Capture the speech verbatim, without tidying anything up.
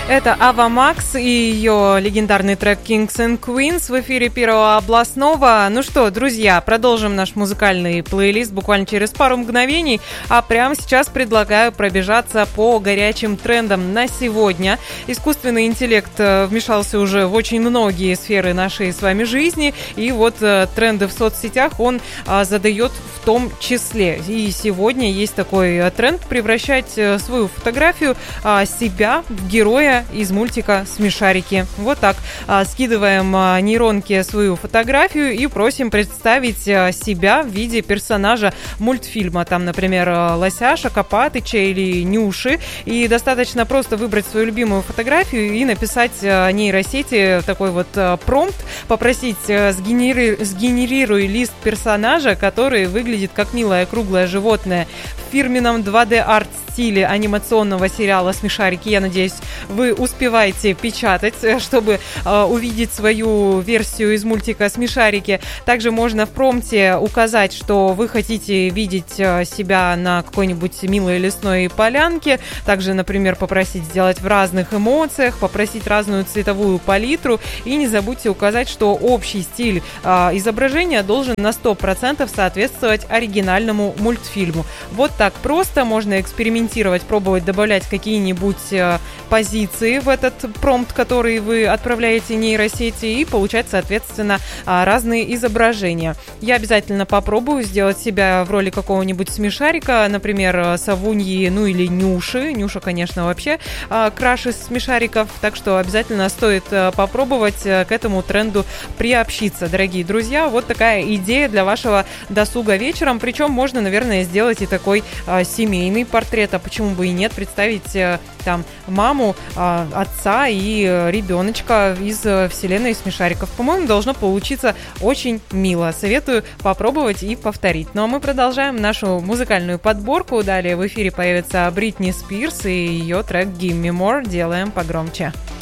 Это Ava Max и ее легендарный трек Kings and Queens в эфире Первого областного. Ну что, друзья, продолжим наш музыкальный плейлист буквально через пару мгновений. А прямо сейчас предлагаю пробежаться по горячим трендам на сегодня. Искусственный интеллект вмешался уже в очень многие сферы нашей с вами жизни. И вот тренды в соцсетях он задает в том числе. И сегодня есть такой тренд превращать свою фотографию себя в героя из мультика «Смешарики». Вот так. Скидываем нейронке свою фотографию и просим представить себя в виде персонажа мультфильма. Там, например, Лосяша, Копатыча или Нюши. И достаточно просто выбрать свою любимую фотографию и написать нейросети такой вот промпт, попросить сгенери... сгенерируй лист персонажа, который выглядит как милое круглое животное в фирменном два дэ-арт стиле анимационного сериала «Смешарики». Я надеюсь, вы успеваете печатать, чтобы э, увидеть свою версию из мультика «Смешарики». Также можно в промпте указать, что вы хотите видеть э, себя на какой-нибудь милой лесной полянке. Также, например, попросить сделать в разных эмоциях, попросить разную цветовую палитру. И не забудьте указать, что общий стиль э, изображения должен на сто процентов соответствовать оригинальному мультфильму. Вот так просто можно экспериментировать, пробовать добавлять какие-нибудь э, позиции в этот промпт, который вы отправляете нейросети, и получать, соответственно, разные изображения. Я обязательно попробую сделать себя в роли какого-нибудь смешарика, например, Савуньи, ну или Нюши. Нюша, конечно, вообще краш из смешариков, так что обязательно стоит попробовать к этому тренду приобщиться, дорогие друзья. Вот такая идея для вашего досуга вечером, причем можно, наверное, сделать и такой семейный портрет, а почему бы и нет, представить там маму, отца и ребеночка из вселенной смешариков. По-моему, должно получиться очень мило. Советую попробовать и повторить. Ну а мы продолжаем нашу музыкальную подборку. Далее в эфире появится Бритни Спирс и ее трек «Gimme More». Делаем погромче.